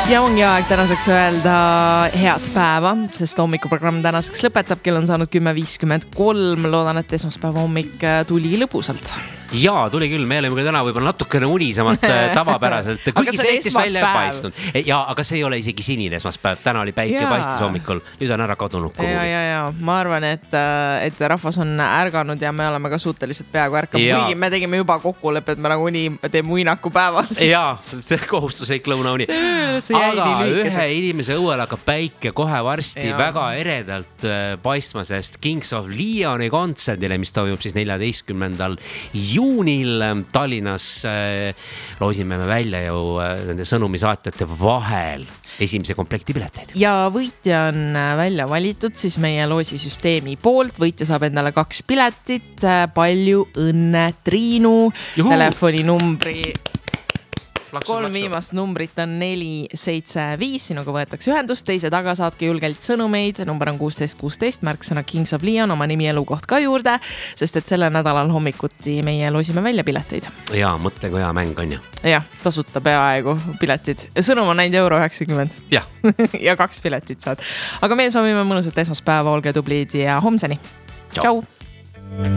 Ja ongi aeg tänaseks öelda head päeva, sest hommikuprogramm tänaseks lõpetab. Kell on saanud 10.53. Loodan, et esmaspäeva hommik tuli lõbusalt. Jaa, tuli küll. Me oleme täna võib-olla natukene unisemalt tavapäraselt. Kuigi see eetis välja paistnud. Jaa, aga see ei ole isegi sinine esmaspäev. Täna oli päike paistis hommikul. Nüüd on ära kadunud kuhugi. Ja. Ma arvan, et rahvas on ärganud ja me oleme ka suhteliselt peaaegu ärkab. Kuigi me tegime juba kokkuleppe, et me nagu nii teeme uinaku päeval. Jaa, see kohustuslik lõunauni. Aga ühe inimese õuel hakkab päike kohe varsti väga eredalt paistma, sest Kings of Leoni kontserdile, mis toimub siis 14. juunil Tallinnas, loosime me välja ju nende sõnumisaatjate vahel esimese komplekti pileteid. Ja võitja on välja valitud siis meie loosisüsteemi poolt. Võitja saab endale 2 piletit. Palju õnne, Triinu. Telefoninumbri 3 viimast numbrit on 475, sinuga võetakse ühendust, teise taga saadki julgelt sõnumeid, number on 1616, märksõna Kings of Leon, oma nimi elukoht ka juurde, sest et selle nädalal hommikuti meie loosime välja pileteid. Jaa, mõtle kui hea mäng on ju. Jah, tasuta peaaegu piletid. Sõnum on ainult €90. Jah. Ja 2 piletit saad. Aga meie soovime mõnusat esmaspäeva, olge tublid ja homseni. Tšau!